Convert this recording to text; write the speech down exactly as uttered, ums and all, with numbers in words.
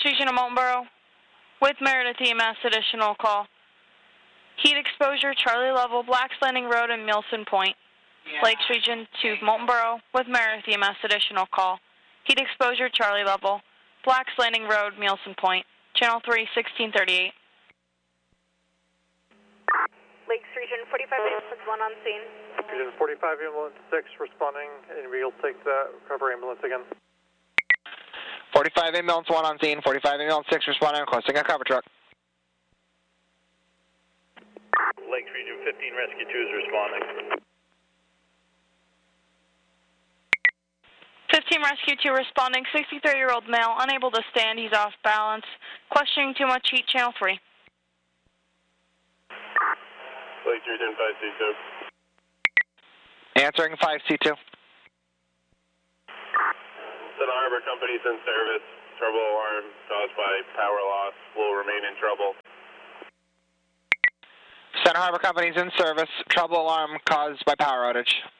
Region of Mountain with Meredith E M S, additional call. Heat exposure, Charlie level, Blacks Landing Road and Milson Point. Yeah. Lakes Region to Moultonboro with Meredith E M S, additional call. Heat exposure, Charlie level, Blacks Landing Road, Milson Point. Channel three, sixteen thirty-eight. Lakes Region forty-five, ambulance one on scene. Region forty-five, ambulance six responding, and we'll take the recovery ambulance again. forty-five, ambulance one on scene, forty-five, ambulance six responding, requesting a cover truck. Lakes Region fifteen, rescue two is responding. fifteen, rescue two responding, sixty-three-year-old male, unable to stand, he's off balance. Questioning too much heat, channel three. Lakes Region five C two. Answering five C two. Center Harbor Company's in service. Trouble alarm caused by power loss will remain in trouble. Center Harbor Company's in service. Trouble alarm caused by power outage.